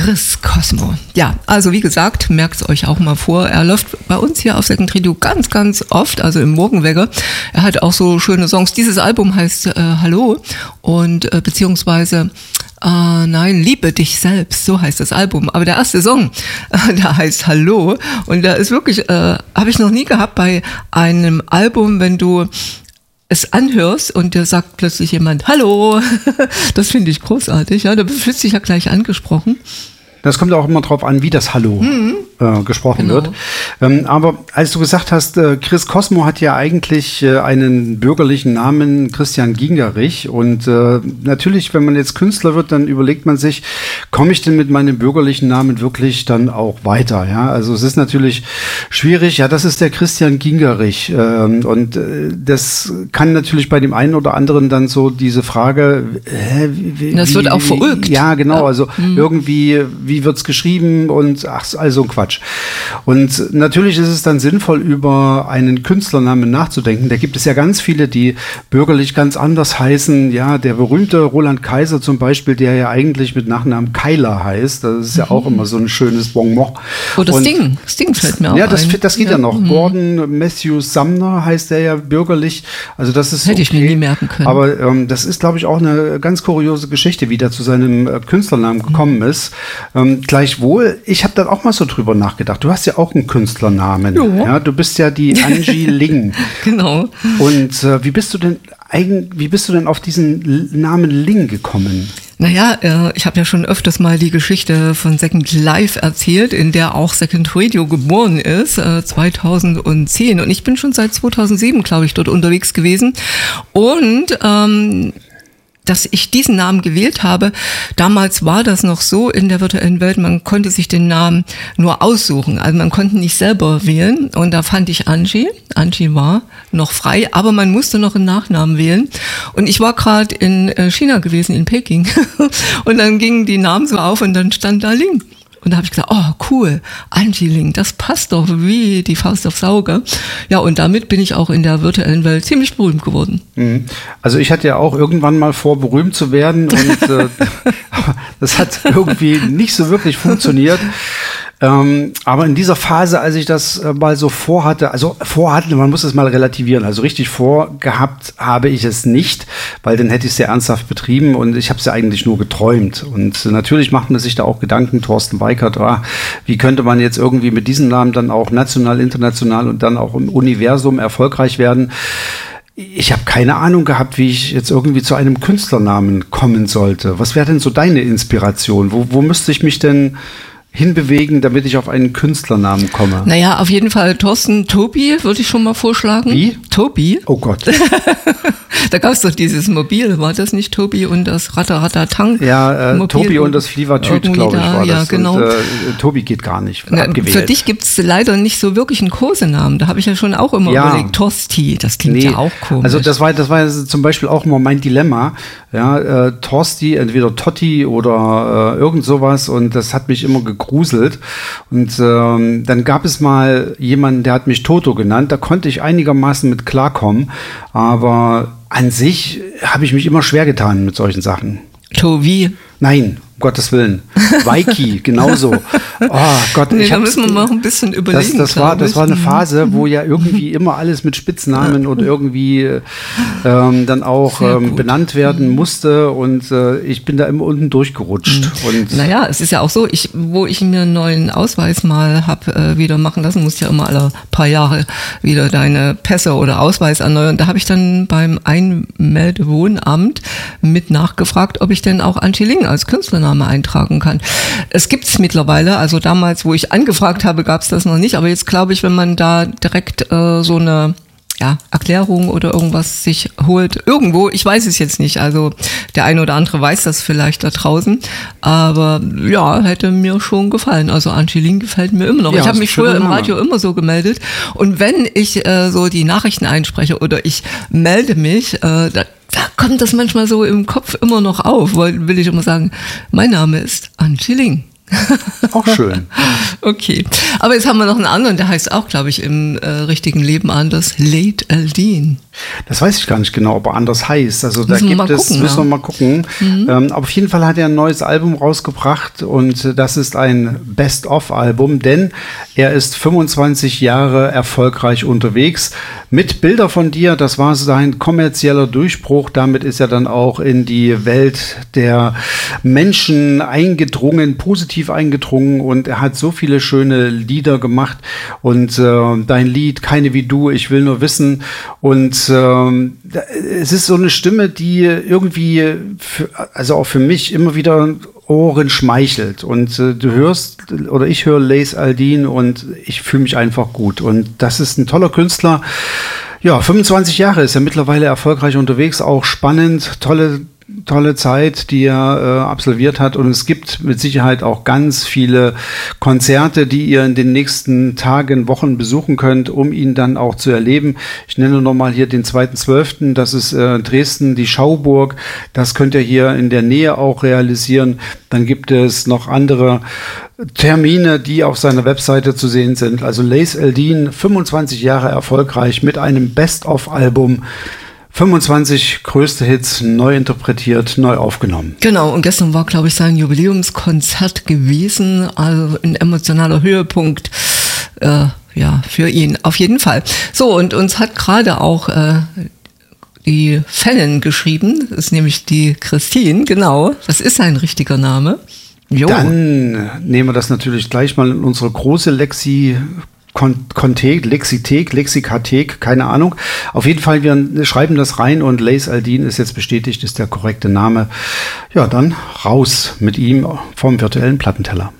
Chris Cosmo. Ja, also wie gesagt, merkt es euch auch mal vor. Er läuft bei uns hier auf Second Radio ganz, ganz oft, also im Morgenwecker. Er hat auch so schöne Songs. Dieses Album heißt Hallo und beziehungsweise nein, Liebe dich selbst, so heißt das Album. Aber der erste Song, der heißt Hallo und der ist wirklich, habe ich noch nie gehabt bei einem Album, wenn du es anhörst und dir sagt plötzlich jemand Hallo. Das finde ich großartig. Ja, da fühlst du dich ja gleich angesprochen. Das kommt auch immer drauf an, wie das Hallo gesprochen wird. Aber als du gesagt hast, Chris Cosmo hat ja eigentlich einen bürgerlichen Namen, Christian Gingerich. Und natürlich, wenn man jetzt Künstler wird, dann überlegt man sich, komme ich denn mit meinem bürgerlichen Namen wirklich dann auch weiter? Ja, also es ist natürlich schwierig. Ja, das ist der Christian Gingerich. Und das kann natürlich bei dem einen oder anderen dann so diese Frage, das wird auch verrückt. Ja, genau. Ja. Also irgendwie, wie wird's geschrieben und ach, also Quatsch. Und natürlich ist es dann sinnvoll, über einen Künstlernamen nachzudenken. Da gibt es ja ganz viele, die bürgerlich ganz anders heißen. Ja, der berühmte Roland Kaiser zum Beispiel, der ja eigentlich mit Nachnamen Keiler heißt. Das ist ja auch immer so ein schönes Bonbon. Oder Sting. Sting fällt mir auch ein. Das geht ja noch. Gordon Matthew Sumner heißt der ja bürgerlich. Also das ist hätte ich mir nie merken können. Aber das ist, glaube ich, auch eine ganz kuriose Geschichte, wie der zu seinem Künstlernamen gekommen ist. Gleichwohl, ich habe dann auch mal so drüber nachgedacht. Du hast ja auch einen Künstlernamen. Ja, du bist ja die Angie Ling. Genau. Und wie bist du denn auf diesen Namen Ling gekommen? Naja, ich habe ja schon öfters mal die Geschichte von Second Life erzählt, in der auch Second Radio geboren ist, 2010. Und ich bin schon seit 2007, glaube ich, dort unterwegs gewesen. Und dass ich diesen Namen gewählt habe, damals war das noch so in der virtuellen Welt, man konnte sich den Namen nur aussuchen, also man konnte nicht selber wählen und da fand ich Angie war noch frei, aber man musste noch einen Nachnamen wählen und ich war gerade in China gewesen, in Peking und dann gingen die Namen so auf und dann stand da Ling. Und da habe ich gesagt, oh cool, Angie Ling, das passt doch wie die Faust aufs Auge. Ja, und damit bin ich auch in der virtuellen Welt ziemlich berühmt geworden. Also ich hatte ja auch irgendwann mal vor, berühmt zu werden und das hat irgendwie nicht so wirklich funktioniert. Aber in dieser Phase, als ich das mal so vorhatte, man muss es mal relativieren, also richtig vorgehabt habe ich es nicht, weil dann hätte ich es sehr ernsthaft betrieben und ich habe es ja eigentlich nur geträumt. Und natürlich macht man sich da auch Gedanken, Thorsten Weikert, wie könnte man jetzt irgendwie mit diesem Namen dann auch national, international und dann auch im Universum erfolgreich werden. Ich habe keine Ahnung gehabt, wie ich jetzt irgendwie zu einem Künstlernamen kommen sollte. Was wäre denn so deine Inspiration? Wo müsste ich mich denn hinbewegen, damit ich auf einen Künstlernamen komme? Naja, auf jeden Fall Thorsten Tobi würde ich schon mal vorschlagen. Wie? Tobi. Oh Gott. Da gab es doch dieses Mobil, war das nicht Tobi und das Ratataratang? Ja, Tobi und das Flievertüt, glaube ich, war das. Ja, genau. Und, Tobi geht gar nicht. Für dich gibt es leider nicht so wirklich einen Kosenamen. Da habe ich ja schon auch immer überlegt. Torsti, das klingt ja auch komisch. Also das war zum Beispiel auch immer mein Dilemma. Ja, Torsti, entweder Totti oder irgend sowas und das hat mich immer gegruselt. Und dann gab es mal jemanden, der hat mich Toto genannt. Da konnte ich einigermaßen mit klarkommen. Aber an sich habe ich mich immer schwer getan mit solchen Sachen. Tobi? Nein, um Gottes Willen. Waiki, genauso. Oh Gott, da müssen wir mal ein bisschen überlegen. Das war eine Phase, wo ja irgendwie immer alles mit Spitznamen und irgendwie dann auch benannt werden musste und ich bin da immer unten durchgerutscht. Und naja, es ist ja auch so, wo ich mir einen neuen Ausweis mal habe wieder machen lassen, musst ja immer alle paar Jahre wieder deine Pässe oder Ausweis erneuern. Da habe ich dann beim Einmeldewohnamt mit nachgefragt, ob ich denn auch Angie Ling als Künstlername eintragen kann. Es gibt es mittlerweile, also damals, wo ich angefragt habe, gab es das noch nicht, aber jetzt glaube ich, wenn man da direkt so eine Erklärung oder irgendwas sich holt, irgendwo, ich weiß es jetzt nicht, also der eine oder andere weiß das vielleicht da draußen, aber ja, hätte mir schon gefallen, also Angie Ling gefällt mir immer noch. Ich habe mich früher im Radio immer so gemeldet und wenn ich so die Nachrichten einspreche oder ich melde mich, da kommt das manchmal so im Kopf immer noch auf, weil will ich immer sagen, mein Name ist Angie Ling. Auch schön. Okay, aber jetzt haben wir noch einen anderen, der heißt auch, glaube ich, im richtigen Leben anders, Late Eldin. Das weiß ich gar nicht genau, ob er anders heißt. Also da Müssen wir gibt mal es, gucken, müssen wir ja. mal gucken. Aber auf jeden Fall hat er ein neues Album rausgebracht und das ist ein Best-of-Album, denn er ist 25 Jahre erfolgreich unterwegs mit Bilder von dir. Das war sein kommerzieller Durchbruch. Damit ist er dann auch in die Welt der Menschen eingedrungen, positiv eingedrungen, und er hat so viele schöne Lieder gemacht und dein Lied Keine wie du, ich will nur wissen, und es ist so eine Stimme, die irgendwie, also auch für mich immer wieder Ohren schmeichelt, und du hörst, oder ich höre Lace Aldin und ich fühle mich einfach gut, und das ist ein toller Künstler. Ja, 25 Jahre ist er mittlerweile erfolgreich unterwegs, auch spannend, tolle Zeit, die er absolviert hat, und es gibt mit Sicherheit auch ganz viele Konzerte, die ihr in den nächsten Tagen, Wochen besuchen könnt, um ihn dann auch zu erleben. Ich nenne nochmal hier den 2.12., das ist Dresden, die Schauburg, das könnt ihr hier in der Nähe auch realisieren. Dann gibt es noch andere Termine, die auf seiner Webseite zu sehen sind. Also Lace Aldin, 25 Jahre erfolgreich mit einem Best-of-Album. 25 größte Hits, neu interpretiert, neu aufgenommen. Genau, und gestern war, glaube ich, sein Jubiläumskonzert gewesen, also ein emotionaler Höhepunkt, ja, für ihn, auf jeden Fall. So, und uns hat gerade auch die Fanin geschrieben, das ist nämlich die Christine, genau, das ist sein richtiger Name. Jo. Dann nehmen wir das natürlich gleich mal in unsere große Lexikathek, keine Ahnung. Auf jeden Fall, wir schreiben das rein, und Lace Aldin ist jetzt bestätigt, ist der korrekte Name. Ja, dann raus mit ihm vom virtuellen Plattenteller.